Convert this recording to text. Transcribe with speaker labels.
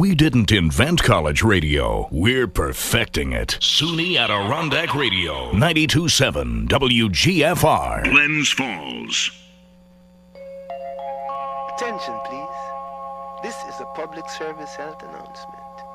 Speaker 1: We didn't invent college radio. We're perfecting it. SUNY Adirondack Radio, 92.7 WGFR.
Speaker 2: Glens Falls.
Speaker 3: Attention, please. This is a public service health announcement.